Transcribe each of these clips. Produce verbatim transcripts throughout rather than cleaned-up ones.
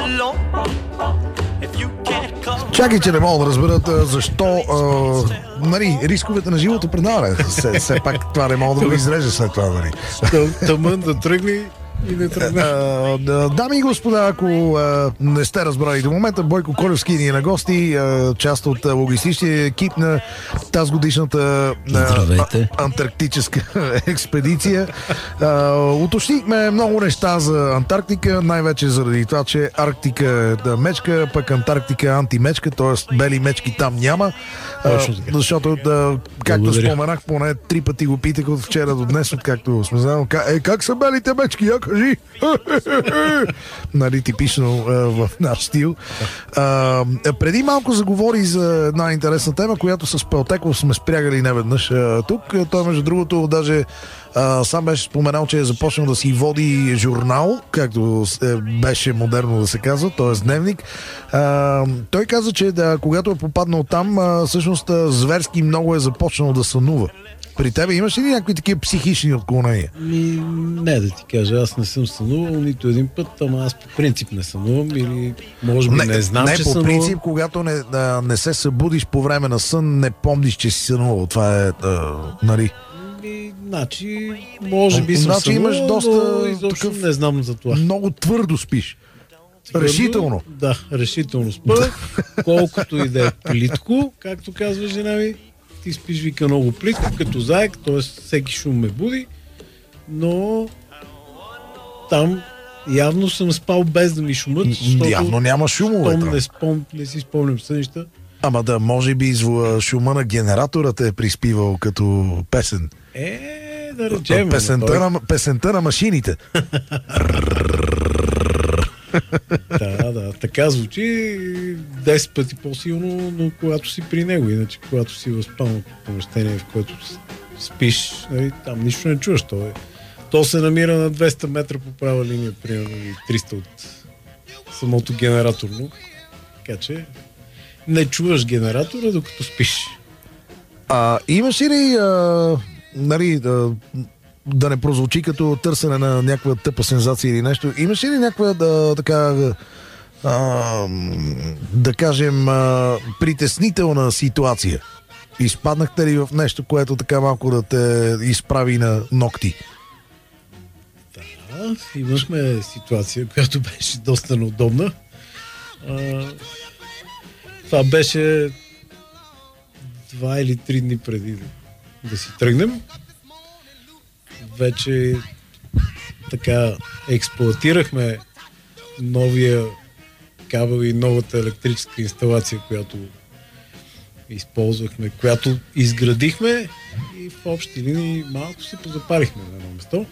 Чакай, че не мога да разберат а, защо а, нали, рисковете на живота предаване. Все, все пак това не мога да го изреже след това. Нали. Тъмън да тръгне и не тръгне. Дами и господа, ако а, не сте разбрали до момента, Бойко Колевски ни е на гости, а, част от логистичния екип на тази годишната а, антарктическа експедиция. А, уточнихме много неща за Антарктика, най-вече заради това, че Арктика е мечка, пък Антарктика е антимечка, т.е. бели мечки там няма. А, защото, да, както Благодаря. споменах, поне три пъти го питах от вчера до днес, откакто сме знали. Е, как са белите мечки? Я кажи! Нали, типично а, в наш стил. А, преди малко заговори за една интересна тема, която с Пелтеков сме спрягали неведнъж а, тук. Той, между другото, даже а, сам беше споменал, че е започнал да си води журнал, както е, беше модерно да се казва, т.е. дневник. А, той каза, че да, когато е попаднал там, а, всъщност зверски много е започнал да сънува. При тебе имаш ли някакви такива психични отклонения? Ми, не да ти кажа, аз не съм сънувал нито един път, ама аз по принцип не сънувам или може би не, не знам, не, че по сънувам. принцип, когато не, да, не се събудиш по време на сън, не помниш, че си сънувал. Това е, а, нали... Ми, значи, може би съм значи сънувал, имаш доста изобщо такъв... не знам за това. Много твърдо спиш. Твърдо? Решително. Да, решително спа. Колкото и да е плитко, както казва жена ми, ти спиш, вика, много плитко, като заек, т.е. всеки шум ме буди, но там явно съм спал без да ми шумът, защото явно няма шумове. Не, спом, не си спомням сънища. Ама да, може би шума на генератора те е приспивал като песен. Е, да речем. Песента, той... на, песента на машините. Да, да, така звучи десет пъти по-силно, но когато си при него, иначе когато си в спално помещение, в което спиш, нали, там нищо не чуваш. То, е, то се намира на двеста метра по права линия, примерно и триста от самото генераторно. Така че не чуваш генератора, докато спиш. А имаш ли а, нали, да, да не прозвучи като търсене на някаква тъпа сензация или нещо, имаш ли някаква да, така а, да кажем а, притеснителна ситуация? Изпаднахте ли в нещо, което така малко да те изправи на ногти? Да, имахме ситуация, която беше доста неудобна. А, това беше два или три дни преди да, да си тръгнем. Вече така експлоатирахме новия кабел и новата електрическа инсталация, която използвахме, която изградихме и в общи линии малко се позапалихме на едно место.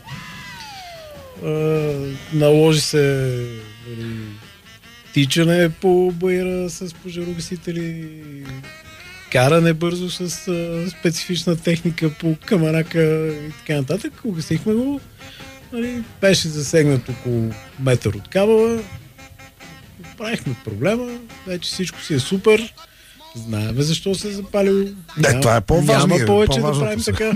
Uh, наложи се нали, тичане по баира с пожарогасители, каране бързо с uh, специфична техника по камарака и така нататък. Угасихме го. Нали, беше засегнат около метър от кабела. Правихме проблема. Вече всичко си е супер. Знаем защо се е запалил. Не, няма, това е по-важно. Няма повече да правим така.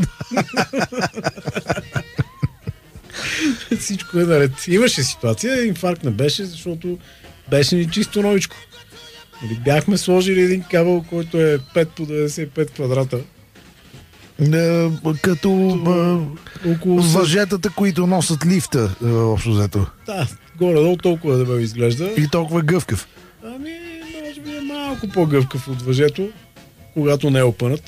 Всичко е наред. Имаше ситуация, инфаркт не беше, защото беше ни чисто новичко. Бяхме сложили един кабел, който е пет по деветдесет и пет квадрата. Не, като а, около въжетата, които носят лифта, общо взето. Да, горе-долу толкова да ме изглежда. И толкова гъвкав. Ами, може би е малко по-гъвкав от въжето, когато не е опънат.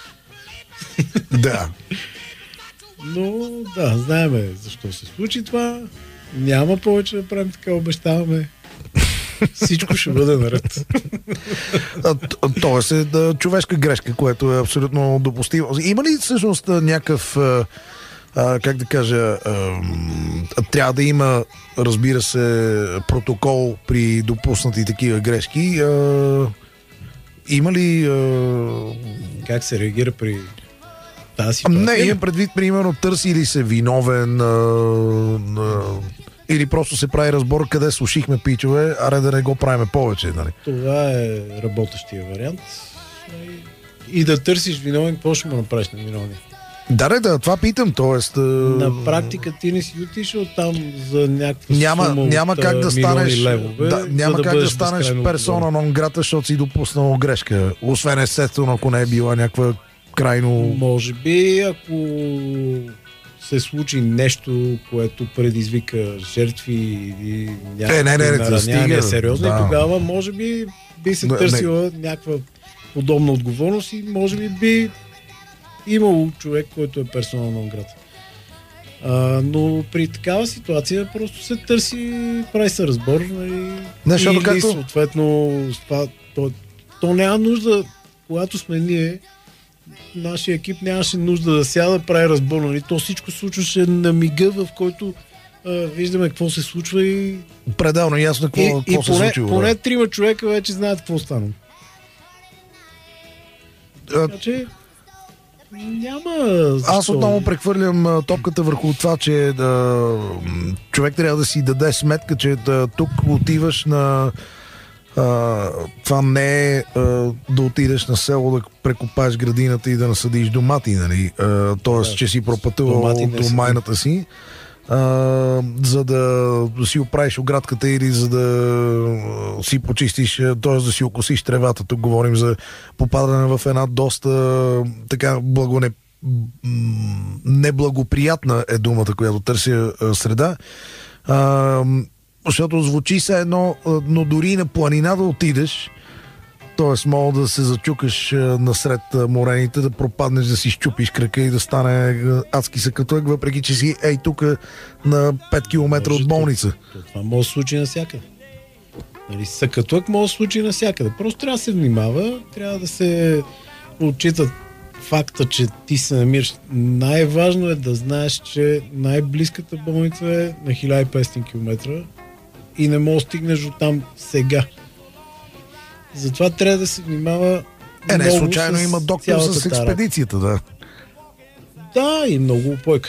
Да. Но да, знаеме защо се случи това. Няма повече да правим така, обещаваме. Всичко ще бъде наред. Тоест е да, човешка грешка, което е абсолютно допустимо. Има ли всъщност някакъв, а, как да кажа, а, трябва да има, разбира се, протокол при допуснати такива грешки? А, има ли... А... Как се реагира при... Не, имам предвид, примерно, търси ли се виновен а, а, или просто се прави разбор къде слушихме пичове, аре да не го правиме повече, нали? Това е работещия вариант. И да търсиш виновен, какво ще му направиш на виновни? Да, да, да, това питам, т.е. На практика ти не си отишъл там за някаква няма, сума няма от как да станеш, левове, да, няма да как да станеш персона нон грата, защото си допуснал грешка. Освен естествено, ако не е била някаква крайно... Може би, ако се случи нещо, което предизвика жертви и някакви е, не, не, не, нараняния сериозни, да. Тогава може би би се търсила не, не. някаква подобна отговорност и може би би имало човек, който е персона нон грата. А, но при такава ситуация просто се търси, прави се разбор, нали, не, или както... съответно това, то, то няма нужда, когато сме ние, нашия екип нямаше нужда да сяда, прави разбор, нали, то всичко случваше на мига, в който а, виждаме какво се случва и... Пределно ясно какво, и, какво и се поне, случило. Поне да. трима човека вече знаят какво стана. А... Значи, няма... Аз отново прехвърлям топката върху това, че да, човек трябва да си даде сметка, че да, тук отиваш на... А, това не е а, да отидеш на село да прекопаеш градината и да насадиш домати, нали? А, тоест, да, че си пропътувал до майната си, а, за да си оправиш оградката или за да си почистиш, т.е. да си окосиш тревата. Тук говорим за попадане в една доста така благоне... неблагоприятна е думата, която търся среда. А, защото звучи се едно, но дори и на планина да отидеш, т.е. мога да се зачукаш насред морените, да пропаднеш, да си щупиш крака и да стане адски съкатък, въпреки че си ей тук на пет километра от болница. Това може да случи навсякъде. Нали, съкатък може да случи навсякъде. Просто трябва да се внимава, трябва да се отчитат факта, че ти се намираш. Най-важно е да знаеш, че най-близката болница е на хиляда и петстотин километра и не можеш да стигнеш от там сега. Затова трябва да се внимава. Е, не, случайно има доктор с експедицията, да. Да, и много упойка.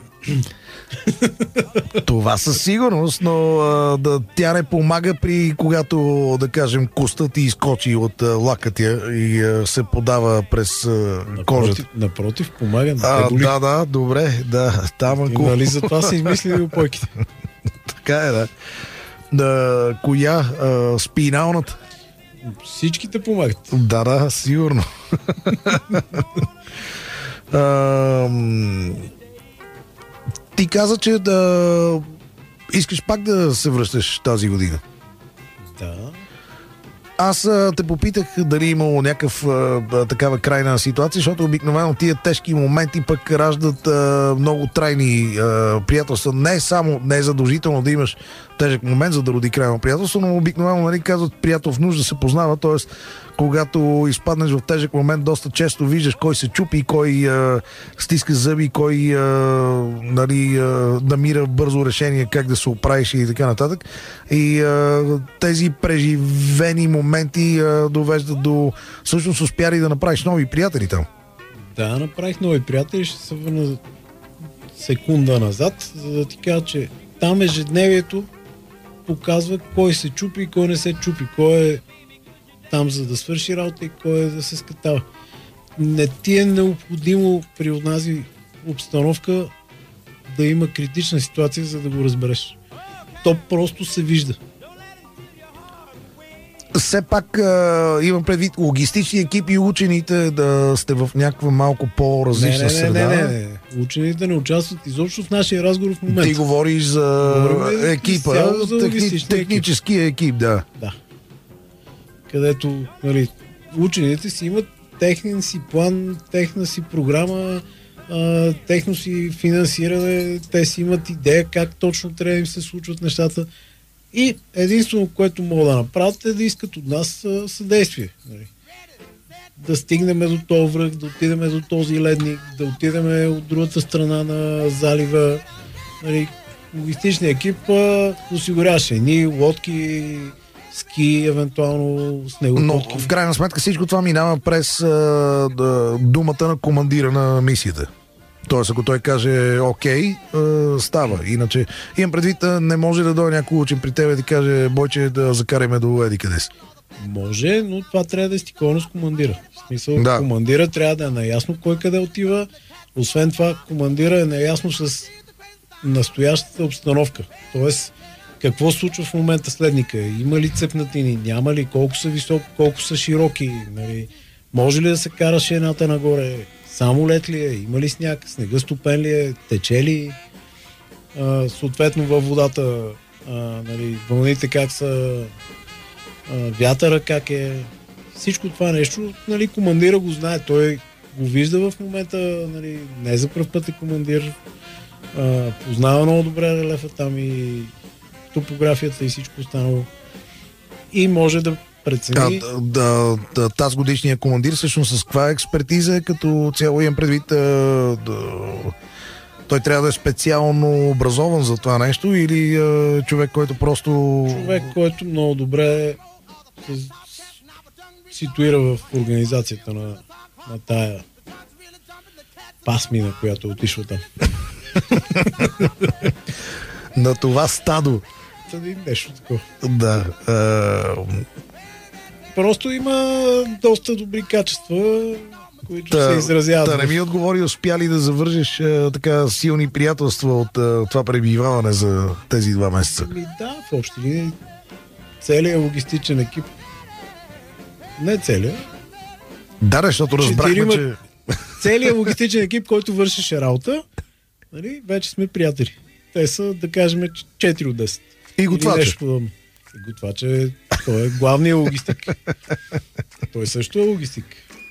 Това със сигурност, но а, да, тя не помага при когато, да кажем, костът ти изкочи от а, лакътя и а, се подава през а, кожата. Напротив, помага. А, да, да, добре, да. Там, ако... Нали за това са измислили упойките? Така е, да. Да, коя? А, спиналната? Всичките помагат. Да, да, сигурно. а, ти каза, че да искаш пак да се връщаш тази година. Да. Аз а, те попитах дали имало някакъв а, такава крайна ситуация, защото обикновено тия тежки моменти пък раждат а, много трайни а, приятелства. Не само, не е задължително да имаш тежък момент, за да роди крайно приятелство, но обикновено, нали, казват, приятел в нужда се познава, т.е. когато изпаднеш в тежък момент, доста често виждаш кой се чупи, кой а, стиска зъби, кой а, нали, а, намира бързо решение как да се оправиш и така нататък. И а, тези преживени моменти а, довеждат до... Всъщност успя ли да направиш нови приятели там? Да, направих нови приятели. Ще се върна секунда назад, за да ти кажа, че там ежедневието показва кой се чупи и кой не се чупи, кой е там за да свърши работа и кой е да се скатава. Не ти е необходимо при онази обстановка да има критична ситуация, за да го разбереш. То просто се вижда. Все пак а, имам предвид логистични екипи и учените да сте в някаква малко по-различна не, не, среда. Не, не, не. Учените не участват изобщо в нашия разговор в момента. Ти говориш за Говорим екипа, за техни, техническия екип. екип, да. Да. Където, нали, учените си имат техен си план, техна си програма, а, техно си финансиране, те си имат идея как точно трябва да им се случват нещата. И единствено, което могат да направят, е да искат от нас съдействие. Нали. Да стигнем до този връх, да отидем до този ледник, да отидем от другата страна на залива. Нали. Логистичният екип а, осигуряваше едни лодки, ски, евентуално снегоходки. Но в крайна сметка всичко това минава през а, да, думата на командира на мисията. Тоест, ако той каже окей, а, става. Иначе, имам предвид, не може да дойде някой учен при тебе и да каже, Бойче, да закараме до еди къде си. Може, но това трябва да е стиковано с командира. В смисъл, да. Командира трябва да е наясно кой къде отива, Освен това, командира е наясно с настоящата обстановка. Тоест, какво случва в момента следника? Има ли цепнатини? Няма ли? Колко са високи? Колко са широки? Нали? Може ли да се кара шената нагоре? Само лед ли е? Има ли сняг? Снега стопен ли е? Тече ли? А, съответно във водата а, нали, вълните как са, а, вятъра как е. Всичко това нещо, нали, командира го знае. Той го вижда в момента, нали, не за пръв път е командир. А, познава много добре релефа там и топографията и всичко останало. И може да прецени... Да, да, да, тази годишния командир всъщност с каква експертиза като цяло имам предвид да, да, той трябва да е специално образован за това нещо или а, човек, който просто... Човек, който много добре се ситуира в организацията на, на тая пасмина, която е отишла там. На това стадо. Тъди нещо такова. Да. А... Просто има доста добри качества, които та, се изразяват. Да, не ми отговори, успя ли да завържеш а, така силни приятелства от а, това пребиваване за тези два месеца? Ми да, в общи линии целият логистичен екип. Не целият. Да, защото разбрахме, Четирима... че... Целият логистичен екип, който вършеше работа, нали, вече сме приятели. Те са, да кажем, четири от десет. И готвача. И готвача, той е главният логистик. Той също е логистик.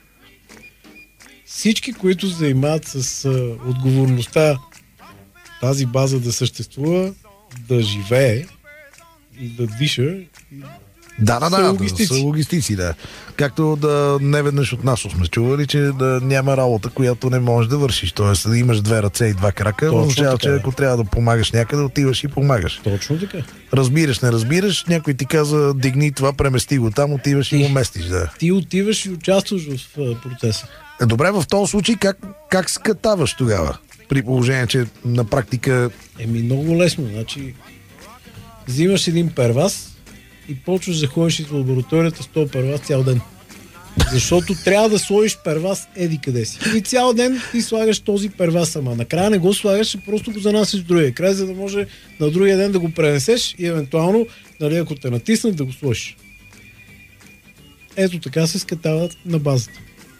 Всички, които се занимават с а, отговорността тази база да съществува, да живее и да диша. И... Да, да, са да, логистици. са логистици, да. Както да не веднъж от нас сме чували, че да няма работа, която не можеш да вършиш. Тоест да имаш две ръце и два крака, означава, че ако трябва да помагаш някъде, отиваш и помагаш. Точно така. Разбираш, не разбираш, някой ти каза, дигни това, премести го там, отиваш и, и го местиш, да. Ти отиваш и участваш в uh, процеса. Е, добре, в този случай как, как скатаваш тогава? При положение, че на практика... Еми много лесно, значи взимаш един перваз и почваш да ходиш из лабораторията с този перваз цял ден. Защото трябва да сложиш перваз еди къде си. И цял ден ти слагаш този перваз сама. Накрая не го слагаш, а просто го занасяш в другия край, за да може на другия ден да го пренесеш и евентуално, нали, ако те натиснат, да го сложиш. Ето така се скатават на базата.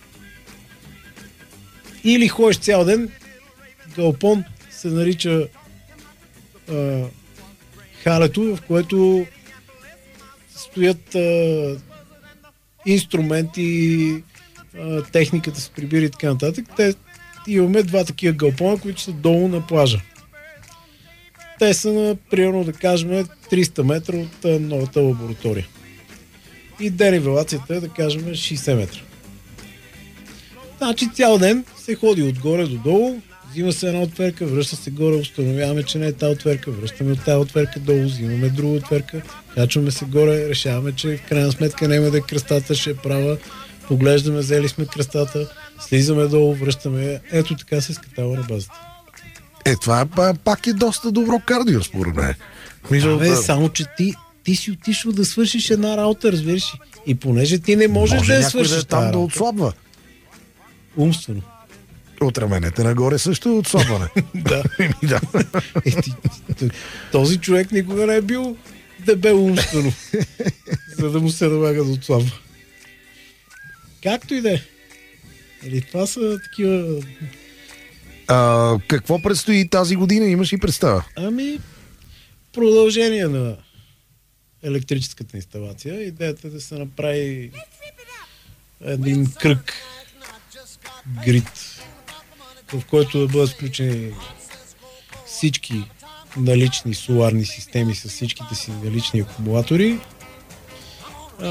Или ходиш цял ден, галпон се нарича а, халето, в което стоят а, инструменти, а, техниката с прибири и така нататък. Те, имаме два такива галпона, които са долу на плажа. Те са на, примерно да кажем, триста метра от а, новата лаборатория. И денивелацията е, да кажем, шейсет метра. Значи цял ден се ходи отгоре до долу, взима се една отверка, връща се горе, установяваме, че не е тази отверка, връщаме от тази отверка долу, взимаме друга отверка, качваме се горе, решаваме, че в крайна сметка няма да е кръстата, ще е права, поглеждаме, взели сме кръстата, слизаме долу, връщаме. Ето така се скатава на базата. Е, това е, пак е доста добро кардио, според мен. Абе, да... само, че ти, ти си отишъл да свършиш една работа, разбираш. И понеже ти не можеш може да я някой свършиш да е там да отслабва. Умствено. От раменете нагоре също е отслабване. Да. да. Е, ти, този човек никога не е бил дебел умствено, за да му се налага да отслабва. Както и да е. Или това са такива... А, какво предстои тази година? Имаш и представа? Ами, продължение на електрическата инсталация. Идеята е да се направи един кръг грид, в който да бъдат включени всички налични соларни системи с всичките си налични акумулатори, а,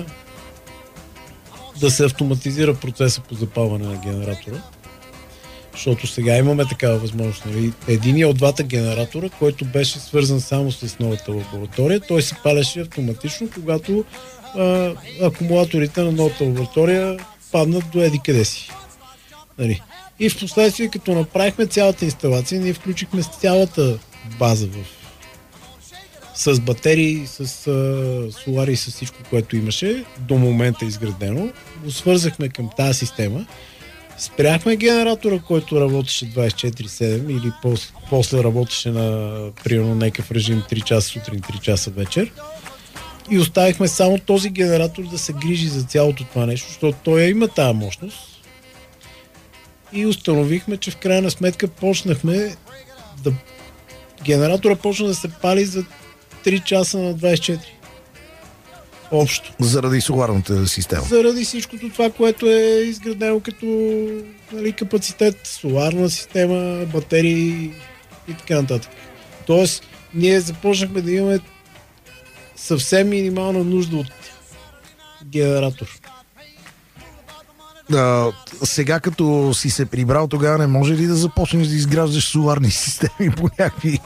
да се автоматизира процеса по запалване на генератора, защото сега имаме такава възможност. Нали? Единият от двата генератора, който беше свързан само с новата лаборатория, той се палеше автоматично, когато а, акумулаторите на новата лаборатория паднат до еди къде си. Нали? И в последствие, като направихме цялата инсталация, ние включихме цялата база в... с батерии, с а, солари, с всичко, което имаше до момента изградено. Го свързахме към тази система. Спряхме генератора, който работеше двайсет и четири седем или после, после работеше на примерно някакъв режим три часа сутрин, три часа вечер. И оставихме само този генератор да се грижи за цялото това нещо, защото той има тази мощност. И установихме, че в крайна сметка почнахме да... Генератора почна да се пали за три часа на двайсет и четири. Общо. Заради соларната система. Заради всичкото това, което е изградено като, нали, капацитет, соларна система, батерии и така нататък. Тоест, ние започнахме да имаме съвсем минимална нужда от генератор. А, сега като си се прибрал, тогава не може ли да започнеш да изграждаш соларни системи по някакви...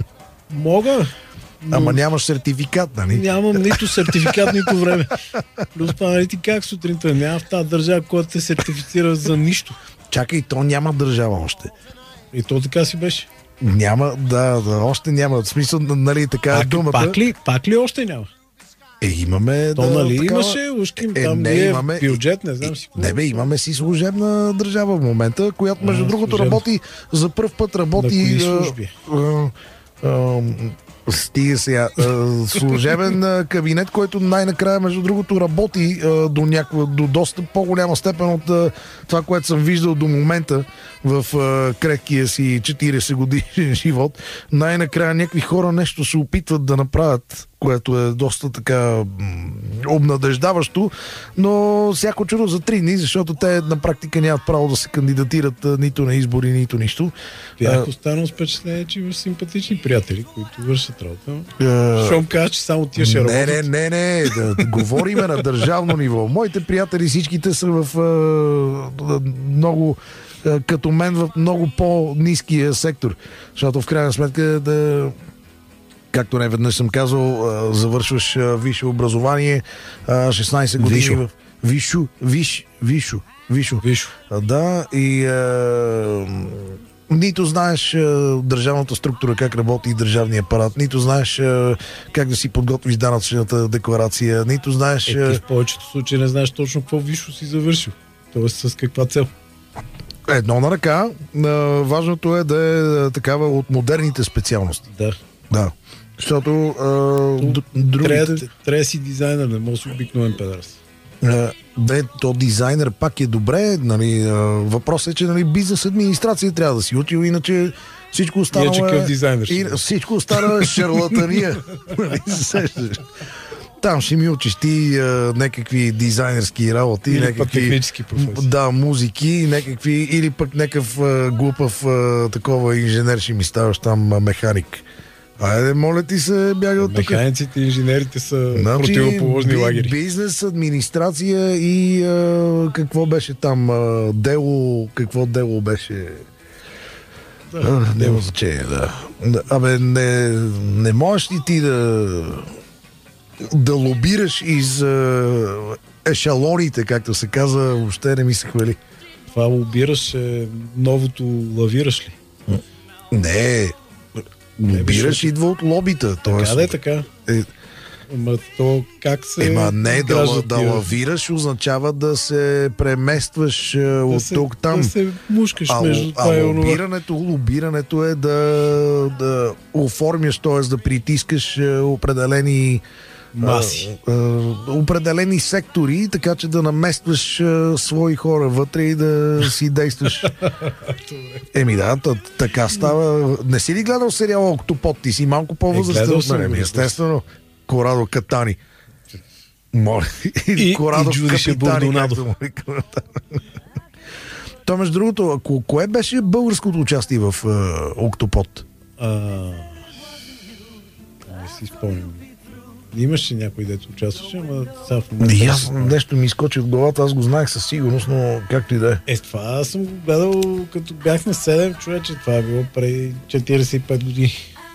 Мога. Но... Ама нямаш сертификат, нали? Нямам нито сертификат, нито време. Плюс това, нали ти как сутринта? Няма в тази държава, която те сертифицира за нищо. Чакай, то няма държава още. И то така си беше. Няма, да, да, още няма. В смисъл, нали, така пак, думата... Пак ли, пак ли още няма? Е, имаме... То, да, нали, такава... имаше ушким е, там, не, ние имаме... бюджет, не знам си. Не бе, имаме си служебна държава в момента, която между а, другото служебна. Работи, за пръв път работи... На кои служби? А, а, а, Стига сега. Служебен кабинет, който най-накрая, между другото, работи до, някаква, до доста по-голяма степен от това, което съм виждал до момента в крехкия си четирийсет годишен живот. Най-накрая някакви хора нещо се опитват да направят, което е доста така обнадеждаващо, но всяко чудо за три дни, защото те на практика нямат право да се кандидатират нито на избори, нито нищо. Бях останал с впечатление, че имаш симпатични приятели, които вършат работа. Щом кажа, че само тия ще работят. Не, не, не, не, да, да говориме на държавно ниво. Моите приятели всичките са в а, много, а, като мен, в много по-ниския сектор, защото в крайна сметка да... Както не веднъж съм казал, завършваш висше образование, шестнайсет години Вишо. в Вишу, Виш, Вишу, Вишу. Вишо. Да, и а, нито знаеш а, държавната структура, как работи държавния апарат, нито знаеш а, как да си подготвиш данъчната декларация, нито знаеш... Е, ти в повечето случаи не знаеш точно какво Вишо си завършил. Тоест с каква цел. Едно на ръка. А, важното е да е такава от модерните специалности. Да. Да. Защото а, другите... Трябва, трябва да си дизайнер, не може обикновен педарс. Бе, то дизайнер пак е добре, нали, въпросът е, че нали, бизнес администрация трябва да си учил, иначе всичко останало е... дизайнер, и, всичко останало е шарлатания. Там ще ми учиш ти а, някакви дизайнерски работи, или някакви технически професии. Да, музики, някакви, или пък някакъв а, глупав а, такова инженер ще ми ставаш там а, механик. Айде, моля ти се, бяга от тук. Механиците и инженерите са значи, противоположни би, лагери. Бизнес, администрация и а, какво беше там? А, дело, какво дело беше? Да, а, няма значение, да. Абе, не, не можеш ли ти да да лобираш из а, ешалоните, както се казва, въобще не ми се хвали. Това лобираш е новото лавираш ли? Не, лобираш не, идва от лобита. Така да е така. Е, Ама то как се... Ема не, да, да лавираш означава да се преместваш да от се, тук там. Да се мушкаш а, между а, това а и лобирането, лобирането е да, да оформяш, т.е. да притискаш определени маси. А, а, определени сектори, така че да наместваш а, свои хора вътре и да си действаш. Еми да, така става. Не си ли гледал сериала Октопод? Ти си малко по-възрастен от мен. Естествено. Корадо Катани. Моля. И, Корадо и Джудише Бордонадо. То, между другото, ко- кое беше българското участие в а, Октопод? А, не си спомням. Имаше някой, дето участваше, ама сега в момента... И аз нещо ми изкочи от главата, аз го знаех със сигурност, но както и да е. Е, това съм го гледал като бях на седем, човече, това е било преди четирийсет и пет години.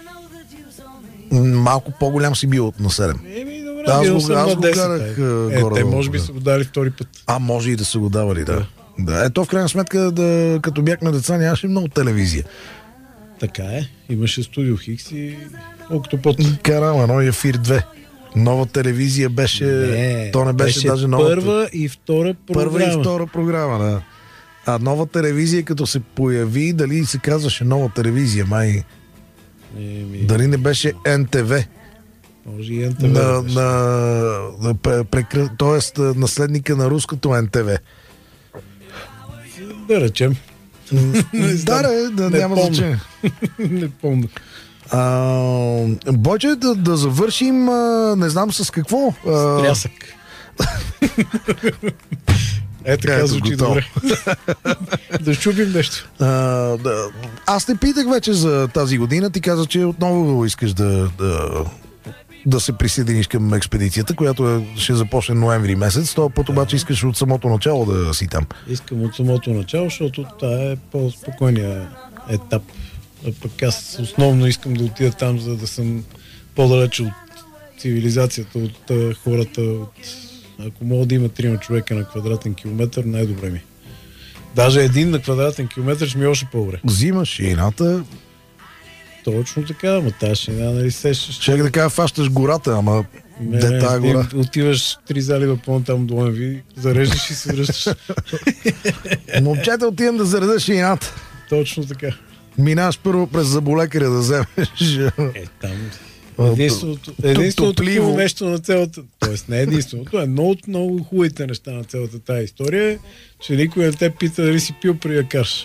Малко по-голям си бил от на седем. Еми, добре, аз бил го, съм аз на го десет. гледах Е, горе. те може би са го дали втори път. А, може и да са го давали, да. Да, ето в крайна сметка, да, като бяхме деца, нямаше много телевизия. Така е. Имаше Студио Хикс и Октопод. Карам, едно и Ефир две. Нова телевизия беше... Не, то не беше, беше даже новата. Първа и втора програма. Първа и втора програма, да. А нова телевизия, като се появи, дали се казваше нова телевизия, май... Еми... Дали не беше Ен Те Ве? Може и Ен Те Ве на, да беше. на, на, прекр... Тоест, наследника на руското Ен Те Ве. Да речем. Да, да, да, няма значение. Не помня. А, Бойче, да, да завършим, а, не знам с какво. С трясък. Е, така звучи добре. Да щупим нещо. А, да. Аз те питах вече за тази година. Ти каза, че отново искаш да, да, да се присъединиш към експедицията, която ще започне ноември месец. Този път обаче искаш от самото начало да си там. Искам от самото начало, защото това е по-спокойния етап. А пък аз основно искам да отида там, за да съм по-далече от цивилизацията, от uh, хората. От... Ако мога да има трима човека на квадратен километър, най-добре ми. Даже един на квадратен километър ще ми е още по-добре. Взимаш шината. Точно така, ама тази шина, нали сещаш? Чакай да кажа, фащаш гората, ама Не, де не, тая гора? ти отиваш три залива по-натам до Ленви, зареждаш и се връщаш. Момчета, отивам да зареда шината. Точно така. Минаш първо през заболекаря да вземеш. Е, там... Единственото, единственото хубаво нещо на цялата... Тоест не единственото, едно от много хубавите неща на цялата тази история е, че никой не те пита дали си пил при якаш.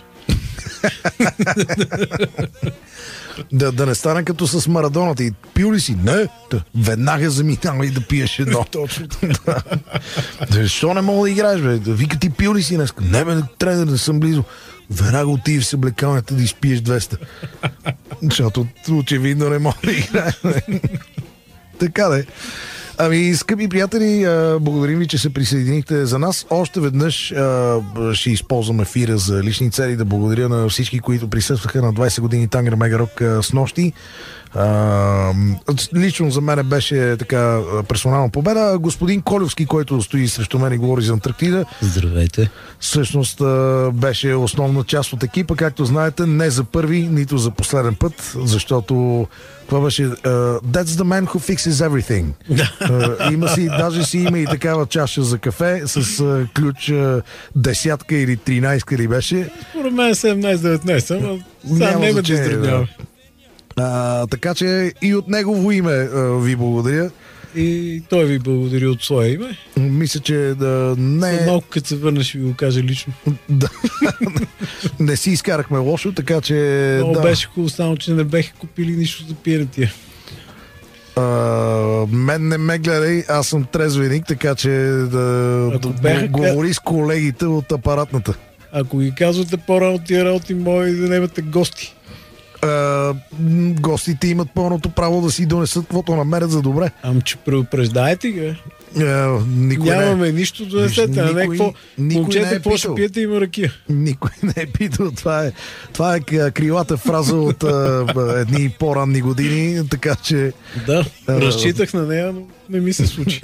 Да, да не стане като с Марадона. Ти пил ли си? Не. Та, веднага заминава и да пиеш едно. Точно така. Защо не мога да играеш, бе? Да вика, ти пил ли си днес? Не, бе, трябва да не съм близо. Веднага отиди в съблекалнята да изпиеш двеста. Защото очевидно не мога да играеш. Така да е. Ами, скъпи приятели, благодарим ви, че се присъединихте за нас. Още веднъж ще използвам ефира за лични цели. Да благодаря на всички, които присъстваха на двайсет години Тангер Мегарок с нощи. Uh, лично за мен беше така персонална победа. Господин Колевски, който стои срещу мен и говори за Антарктида. Здравейте. Всъщност uh, беше основна част от екипа, както знаете, не за първи, нито за последен път, защото това беше uh, That's the man who fixes everything. uh, има си, даже си има и такава чаша за кафе с uh, ключ uh, десятка или тринайсетка ли беше. Според мен седемнайсет-деветнайсет, ама сега не ме да издръбнява. А, така че и от негово име а, ви благодаря. И той ви благодари от своя име. Мисля, че да не... За малко като се върнеш ще ви го кажа лично. Да. Не си изкарахме лошо, така че... Много да. беше хубаво, само че не беха купили нищо за пиене тия. А, мен не ме гледай, аз съм трезвеник, така че да, да беха... говори с колегите от апаратната. Ако ги казвате по-рано тия работи, може да не имате гости. Uh, гостите имат пълното право да си донесат каквото намерят за добре. Ам че предупреждайте ги. Uh, Нямаме не. нищо да донесете. А не какво? Момчета, е какво ще пиете, има ракия. Никой не е питал. Това е, това е крилата фраза от uh, едни по-ранни години, така че... Да, uh, разчитах на нея, но не ми се случи.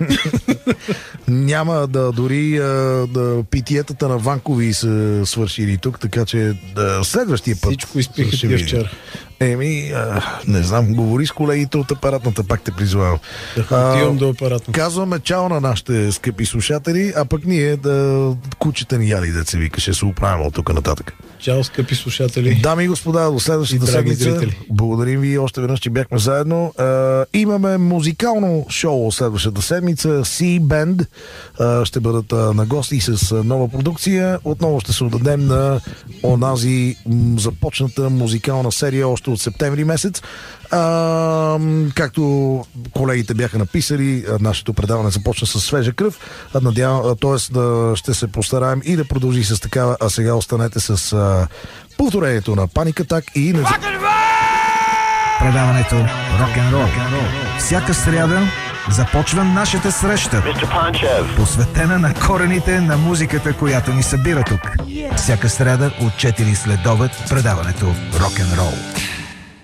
Няма да дори да питиетата на Ванкови са свършили тук, така че да, следващия път... Всичко изпиха тия вчера. Еми, а, не знам, говори с колегите от апаратната, пак те призвавам. Да, отивам до апаратната. Казваме чао на нашите скъпи слушатели, а пък ние да кучета ни яли, да се вика, ще се оправим от тук нататък. Чао, скъпи слушатели. Дами и господа, до следващата седмица. Зрители. Благодарим ви още веднъж, че бяхме заедно. А, имаме музикално шоу следващата седмица. C-Band а, ще бъдат а, на гости с а, нова продукция. Отново ще се отдадем на онази м, започната музикална серия още от септември месец. А, както колегите бяха написали, нашето предаване започна с свежа кръв, надявам, т.е. да ще се постараем и да продължи с такава, а сега останете с а, повторението на Panic Attack и на... Предаването Рок-н-рол. Всяка сряда започва нашата среща, посветена на корените на музиката, която ни събира тук. Всяка сряда от четири следобед предаването Рок-н-рол.